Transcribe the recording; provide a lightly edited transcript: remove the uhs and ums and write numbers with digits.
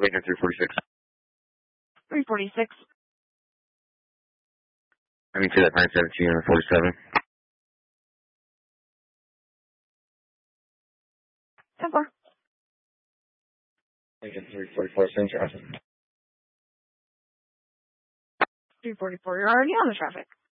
Lincoln 346. 346. I mean, to that 917 and 47. 10-4. Lincoln 344, same traffic. 344, you're already on the traffic.